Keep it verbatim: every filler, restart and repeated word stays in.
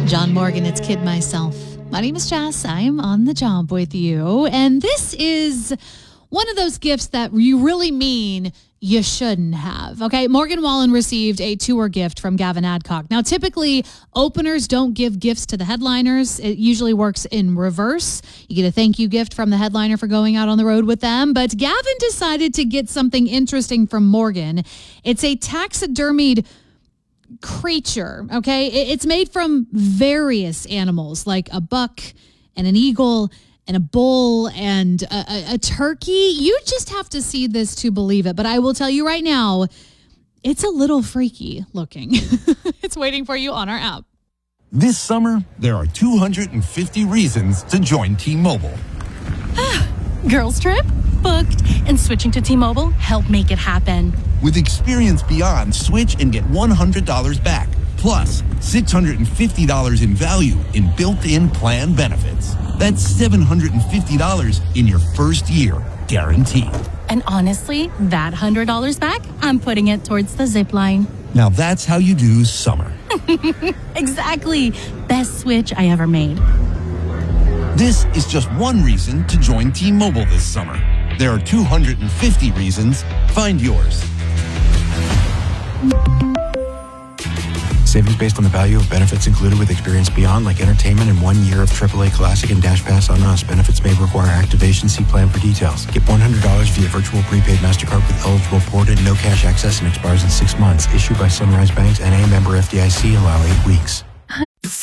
John Morgan, it's Kid Myself. My name is Jess. I am on the job with you. And this is one of those gifts that you really mean you shouldn't have. Okay, Morgan Wallen received a tour gift from Gavin Adcock. Now, typically, openers don't give gifts to the headliners. It usually works in reverse. You get a thank you gift from the headliner for going out on the road with them. But Gavin decided to get something interesting from Morgan. It's a taxidermied creature, okay? It's made from various animals, like a buck and an eagle and a bull and a, a, a turkey. You just have to see this to believe it. But I will tell you right now, it's a little freaky looking. It's waiting for you on our app. This summer, there are two hundred fifty reasons to join T-Mobile. Girls trip? Booked. And switching to T-Mobile helped make it happen. With Experience Beyond, switch and get one hundred dollars back. Plus, six hundred fifty dollars in value in built-in plan benefits. That's seven hundred fifty dollars in your first year, guaranteed. And honestly, that one hundred dollars back, I'm putting it towards the zip line. Now that's how you do summer. Exactly. Best switch I ever made. This is just one reason to join T-Mobile this summer. There are two hundred fifty reasons. Find yours. Savings based on the value of benefits included with Experience Beyond, like entertainment and one year of triple A Classic and Dash Pass on us. Benefits may require activation. See plan for details. Get one hundred dollars via virtual prepaid MasterCard with eligible port and no cash access and expires in six months. Issued by Sunrise Banks, N A, member F D I C. Allow eight weeks.